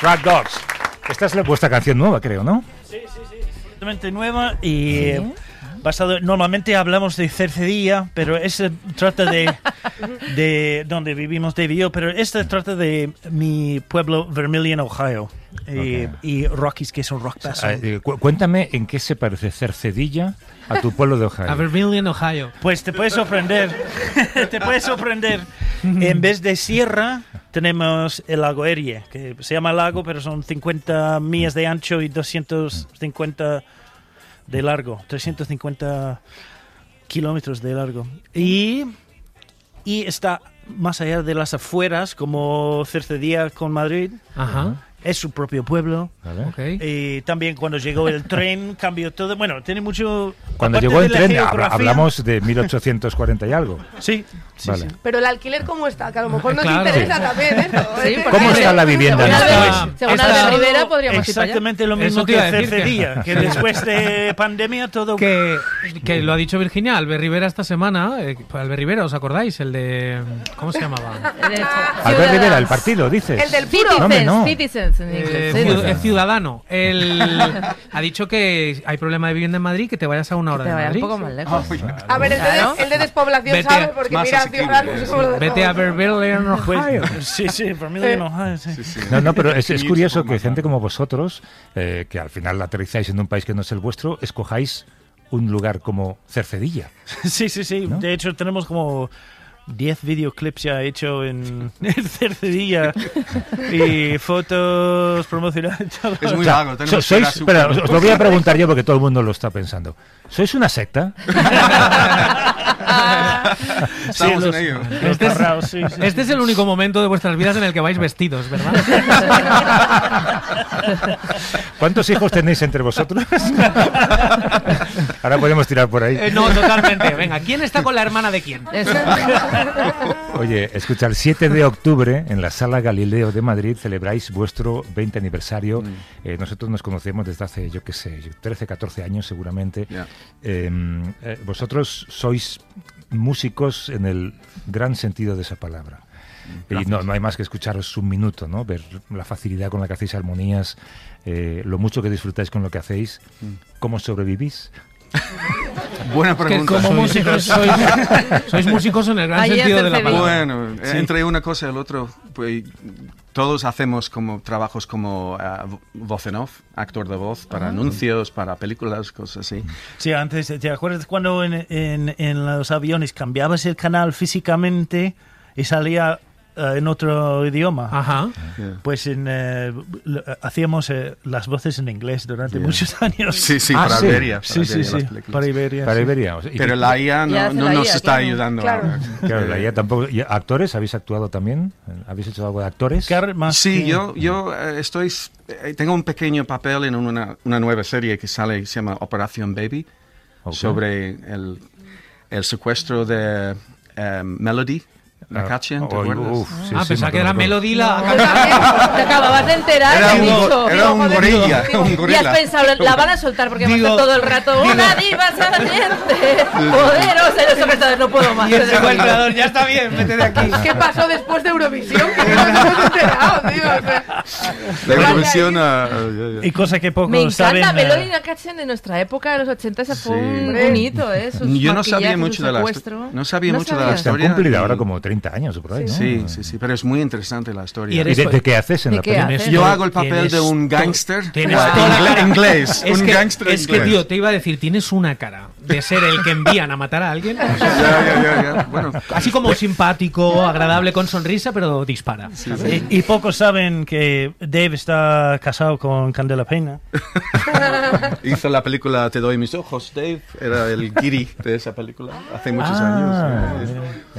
Drag Dogs. Esta es vuestra canción nueva, creo, ¿no? Sí, completamente nueva y basado. Normalmente hablamos de Cercedilla, pero ese trata de donde vivimos Dave y yo, pero este trata de mi pueblo Vermilion, Ohio, y Rockies, que son Rock Pass. Cuéntame en qué se parece Cercedilla a tu pueblo de Ohio. A Vermilion, Ohio. Pues te puedes sorprender. En vez de sierra, tenemos el lago Erie, que se llama lago, pero son 50 millas de ancho y 250 de largo, 350 kilómetros de largo. Y está más allá de las afueras, como Cercedilla con Madrid. Ajá. Es su propio pueblo. ¿Vale? Okay. Y también cuando llegó el tren cambió todo. Bueno, tiene mucho... Cuando llegó el tren hablamos de 1840 y algo. Sí, vale. sí. Pero el alquiler, ¿cómo está? Que a lo mejor nos Claro. interesa también esto. Sí, ¿Cómo está la vivienda? Según Albert Rivera podríamos ir para allá. Exactamente lo mismo Eso te que iba a decir Cercedilla, que después de pandemia todo... Que lo ha dicho Virginia, Albert Rivera esta semana. Albert Rivera, ¿os acordáis? El de... ¿Cómo se llamaba? Albert Rivera, el partido, dices. El del puro. No, hombre, no. Citizens en inglés. Sí. Ciudadano. Él ha dicho que hay problema de vivienda en Madrid, que te vayas a una hora Te de vayas un Madrid. poco más lejos. A ver, el de despoblación Vete, sabe, porque más mira, asequible, Ciudadanos como lo dejó. Vete a Vermilion, Ohio. Sí, Vermilion, Ohio, sí. No, pero es curioso que gente como vosotros, que al final aterrizáis en un país que no es el vuestro, escojáis un lugar como Cercedilla. Sí. ¿No? De hecho, tenemos como 10 videoclips ya hecho en Cercedilla y fotos promocionales. Es muy vago. Espera, os lo voy a preguntar yo porque todo el mundo lo está pensando. ¿Sois una secta? Estamos en ello. Este es el único momento de vuestras vidas en el que vais vestidos, ¿verdad? ¿Cuántos hijos tenéis entre vosotros? Ahora podemos tirar por ahí. No, totalmente. Venga, ¿quién está con la hermana de quién? Oye, escucha, el 7 de octubre en la Sala Galileo de Madrid celebráis vuestro 20 aniversario. Nosotros nos conocemos desde hace, 13, 14 años seguramente. Yeah. Vosotros sois músicos en el gran sentido de esa palabra. Y no hay más que escucharos un minuto, ¿no? Ver la facilidad con la que hacéis armonías, lo mucho que disfrutáis con lo que hacéis. ¿Cómo sobrevivís? Buena pregunta. Que como músicos sois músicos en el gran Ahí sentido de la Cercedilla. palabra. Bueno, entre una cosa y el otro, pues todos hacemos como trabajos como voz en off, actor de voz para anuncios, para películas, cosas así. Sí, antes, ¿te acuerdas cuando en los aviones cambiabas el canal físicamente y salía en otro idioma? Ajá. Pues hacíamos las voces en inglés durante muchos años. Sí, Ah, para sí. Iberia. Sí, las películas. para Iberia. Para sí. Iberia. O sea, Pero la IA Ya hace no la nos IA, está claro. ayudando Claro. ahora. Claro, la IA tampoco. ¿Y actores? ¿Habéis actuado también? ¿Habéis hecho algo de actores? Sí, yo tengo un pequeño papel en una nueva serie que sale, se llama Operación Baby, sobre el secuestro de Melody Nakachian, ¿te acuerdas? Pensaba que era Melody la... Te acababas de enterar. Era te he un dicho. era un gorilla, Digo, un y has gorila. pensado, la van a soltar porque va a estar todo el rato una diva saliente, poderosa, y los espectadores no puedo más. Y el secuestrador, ya está bien, vete de aquí. ¿Qué pasó después de Eurovisión? Que no nos hemos enterado, tío. O sea, La Eurovisión Y cosa que pocos Me saben. encanta Melody Nakachen de nuestra época, de los 80, ese fue un hito, ¿eh? Sus Yo no sabía maquillajes, mucho su de la secuestro. no sabía mucho de la sabías. Se han historia. cumplido ahora como 30 años o por ahí, ¿no? Sí, pero es muy interesante la historia. Y ¿Y eres- de qué haces en ¿De la qué película? haces? Yo hago el papel Tienes de un to- gángster tienes toda la cara. inglés. Es Un que, gángster es que, inglés. tío, te iba a decir, tienes una cara de ser el que envían a matar a alguien. Ya. Bueno, Así como simpático, agradable, con sonrisa, pero dispara. ¿sabes? Y pocos saben que Dave está casado con Candela Peña. hizo la película Te doy mis ojos, Dave. Era el guiri de esa película hace muchos años.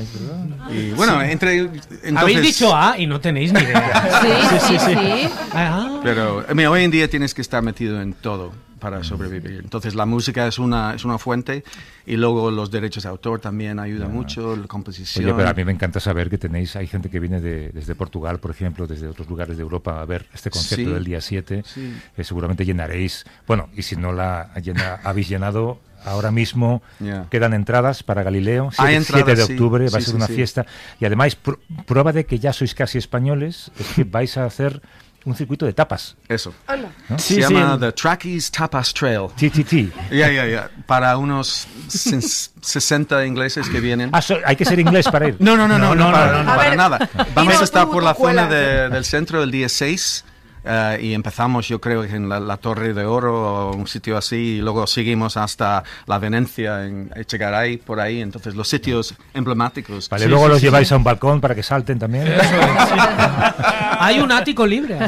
Y bueno, entonces, Habéis dicho A y no tenéis ni idea. Sí. Ah. Pero hoy en día tienes que estar metido en todo para sobrevivir. Entonces la música es una fuente y luego los derechos de autor también ayudan mucho, la composición. Oye, pero a mí me encanta saber que hay gente que viene desde Portugal, por ejemplo, desde otros lugares de Europa a ver este concierto Sí. del día 7. Sí. Seguramente llenaréis, bueno, y si no habéis llenado, ahora mismo Ya. quedan entradas para Galileo, Hay 7 entradas, de sí. octubre, va a Sí, ser sí, una sí. fiesta. Y además, prueba de que ya sois casi españoles, es que vais a hacer un circuito de tapas. Eso. Anda. ¿No? Se llama The Trackies Tapas Trail. TTT. Ya. Para unos 60 ingleses que vienen. Hay que ser inglés para ir. No, para ver, nada. Vamos a estar tú, por la cuela. zona del centro el día 6 y empezamos, yo creo, en la Torre de Oro o un sitio así, y luego seguimos hasta la Venecia, en Echegaray, por ahí. Entonces, los sitios emblemáticos. Vale, luego los lleváis a un balcón para que salten también. Eso es, sí. Hay un ático libre.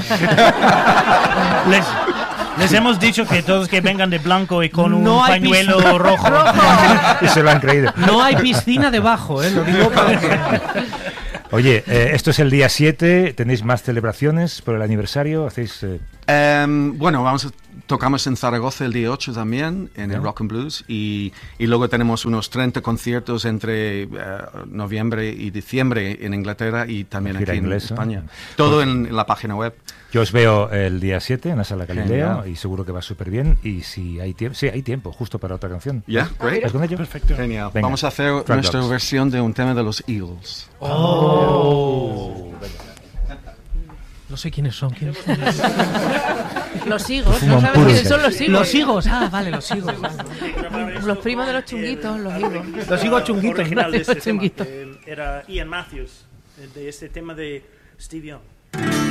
Les hemos dicho que todos que vengan de blanco y con No un hay pañuelo rojo. Y se lo han creído. No hay piscina debajo, lo digo para que... Oye, esto es el día 7, ¿tenéis más celebraciones por el aniversario? ¿Hacéis...? Bueno, tocamos en Zaragoza el día 8 también, en el Rock and Blues, y luego tenemos unos 30 conciertos entre noviembre y diciembre en Inglaterra y también aquí en España. Todo en la página web. Yo os veo el día 7 en la Sala Galileo. Genial. Y seguro que va súper bien. Y si hay tiempo, sí, hay tiempo, justo para otra canción. Ya, great. ¿Vas con ello? Perfecto. Genial. Venga. Vamos a hacer Track nuestra Dogs. versión de un tema de los Eagles. No sé quiénes son. Los higos, Fuman ¿no sabes puros. quiénes son los higos? Los higos, vale, los higos. Los primos de los chunguitos, los higos. Los higos chunguitos. Original de este Los tema, chunguitos. era Ian Matthews, de este tema de Steve Young.